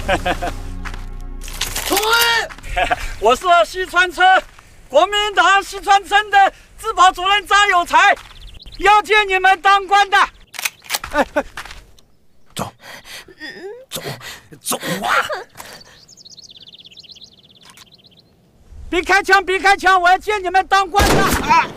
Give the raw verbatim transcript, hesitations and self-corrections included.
出来！ 我是西川村国民党西川村的自保主任张有才，要见你们当官的。哎， 走，走，走啊！ 别开枪，别开枪！我要见你们当官的。啊